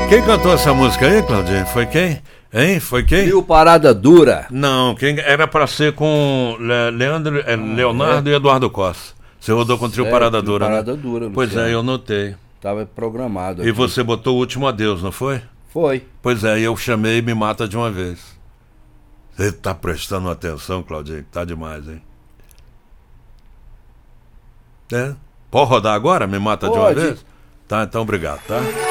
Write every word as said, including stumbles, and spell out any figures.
Quem cantou essa música aí, Claudinho? Foi quem? Hein? Foi quem? Trio Parada Dura. Não, quem era pra ser com Le- Leandro, é, Leonardo é? e Eduardo Costa. Você rodou com o Trio Sério, Parada Trio Dura, Parada né? Dura, Pois Luciano. é, eu notei. Tava programado E aqui. você botou o último adeus, não foi? Foi. Pois é, e eu chamei e Me Mata de uma vez. Você tá prestando atenção, Claudinho? Tá demais, hein? É? Pode rodar agora? Me Mata de uma Pode. vez? Tá, então obrigado, tá?